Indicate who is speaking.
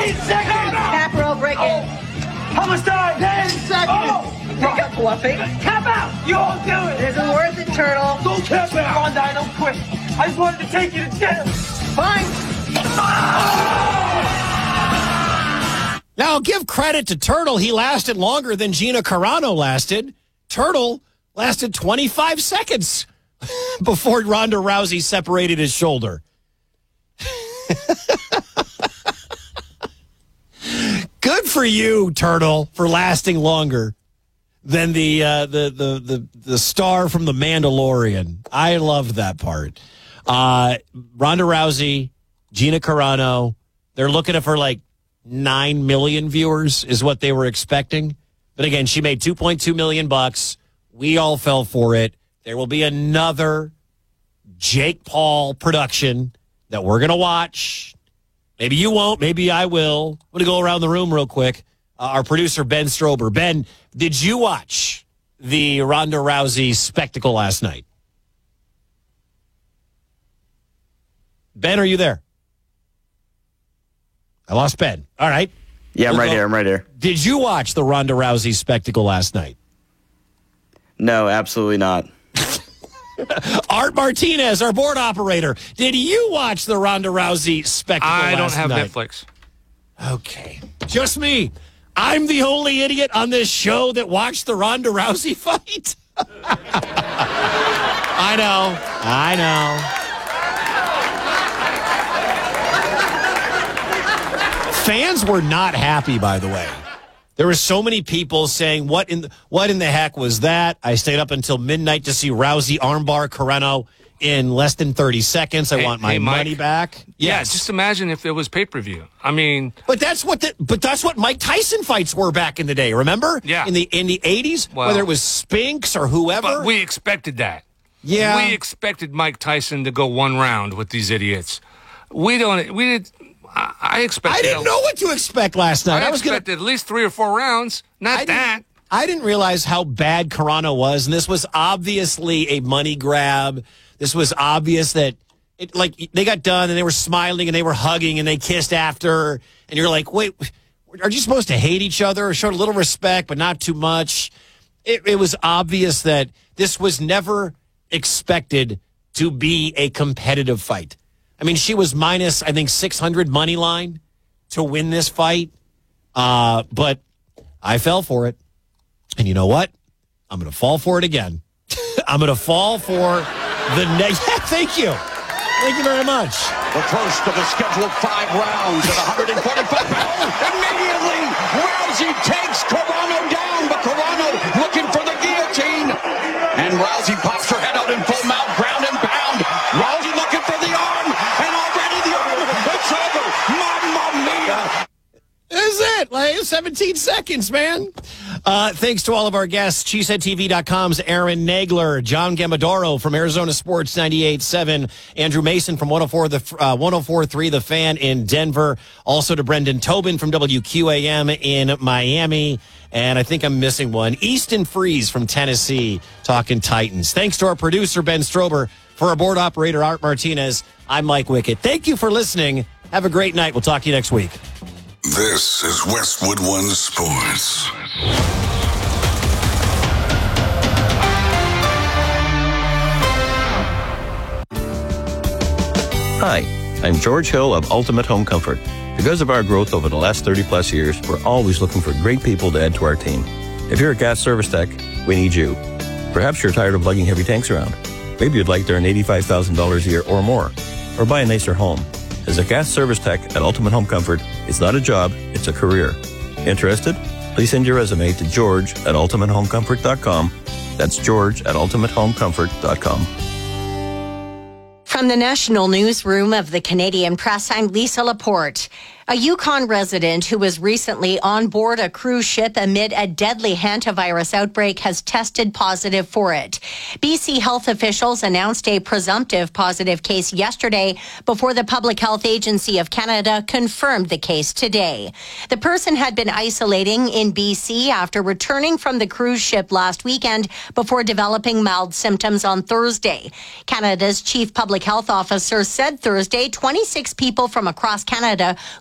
Speaker 1: 15 seconds.
Speaker 2: Cap roll, break it.
Speaker 1: How much time? 10 seconds.
Speaker 2: Pick up fluffing.
Speaker 1: Cap out. You all do it.
Speaker 2: Isn't worth it, Turtle.
Speaker 1: Don't cap out. Come on, Dino, quick. I just wanted to take you to dinner.
Speaker 2: Fine.
Speaker 3: Now, give credit to Turtle. He lasted longer than Gina Carano lasted. Turtle lasted 25 seconds before Ronda Rousey separated his shoulder. Good for you, Turtle, for lasting longer than the star from The Mandalorian. I loved that part. Ronda Rousey, Gina Carano, they're looking for like 9 million viewers is what they were expecting. But again, she made $2.2 million. We all fell for it. There will be another Jake Paul production that we're going to watch. Maybe you won't. Maybe I will. I'm going to go around the room real quick. Our producer, Ben Strober. Ben, did you watch the Ronda Rousey spectacle last night? Ben, are you there? I lost Ben. All right.
Speaker 4: Yeah, I'm right here.
Speaker 3: Did you watch the Ronda Rousey spectacle last night?
Speaker 4: No, absolutely not.
Speaker 3: Art Martinez, our board operator. Did you watch the Ronda Rousey spectacle last night?
Speaker 5: I don't have Netflix.
Speaker 3: Okay. Just me. I'm the only idiot on this show that watched the Ronda Rousey fight. I know. Fans were not happy, by the way. There were so many people saying, what in the heck was that? I stayed up until midnight to see Rousey armbar Carano in less than 30 seconds. I want my money back.
Speaker 5: Yes. Yeah,
Speaker 3: Yes.
Speaker 5: just imagine if it was pay-per-view. I mean,
Speaker 3: But that's what Mike Tyson fights were back in the day, remember?
Speaker 5: Yeah.
Speaker 3: In the 80s,
Speaker 5: Well,
Speaker 3: whether it was Spinks or whoever.
Speaker 5: but we expected that.
Speaker 3: Yeah.
Speaker 5: We expected Mike Tyson to go one round with these idiots. I expected.
Speaker 3: I didn't know what to expect last night.
Speaker 5: I expected at least 3 or 4 rounds. Not that.
Speaker 3: I didn't realize how bad Carano was, and this was obviously a money grab. This was obvious that they got done and they were smiling and they were hugging and they kissed after, and you're like, wait, are you supposed to hate each other or show a little respect but not too much? It was obvious that this was never expected to be a competitive fight. I mean, she was minus, I think, 600 money line to win this fight. But I fell for it. And you know what? I'm going to fall for it again. I'm going to fall for the next. Yeah, thank you. Thank you very much.
Speaker 6: The first of the scheduled 5 rounds at 145 pounds. Immediately, Rousey takes Carano down, but Carano looking for the guillotine. And Rousey pops her head out in full mount, ground and pound. Rousey looking for the arm, and already the arm. It's over. Mamma mia.
Speaker 3: This is it. Like 17 seconds, man. Thanks to all of our guests. CheeseheadTV.com's Aaron Nagler, John Gamadoro from Arizona Sports 98.7, Andrew Mason from 104.3 The Fan in Denver. Also to Brendan Tobin from WQAM in Miami. And I think I'm missing one. Easton Freeze from Tennessee talking Titans. Thanks to our producer, Ben Strober. For our board operator, Art Martinez, I'm Mike Wickett. Thank you for listening. Have a great night. We'll talk to you next week.
Speaker 7: This is Westwood One Sports.
Speaker 8: Hi, I'm George Hill of Ultimate Home Comfort. Because of our growth over the last 30-plus years, we're always looking for great people to add to our team. If you're a gas service tech, we need you. Perhaps you're tired of lugging heavy tanks around. Maybe you'd like to earn $85,000 a year or more, or buy a nicer home. As a gas service tech at Ultimate Home Comfort, it's not a job, it's a career. Interested? Please send your resume to george@ultimatehomecomfort.com. That's george@ultimatehomecomfort.com.
Speaker 9: From the National Newsroom of the Canadian Press, I'm Lisa Laporte. A Yukon resident who was recently on board a cruise ship amid a deadly hantavirus outbreak has tested positive for it. BC health officials announced a presumptive positive case yesterday before the Public Health Agency of Canada confirmed the case today. The person had been isolating in BC after returning from the cruise ship last weekend before developing mild symptoms on Thursday. Canada's chief public health officer said Thursday 26 people from across Canada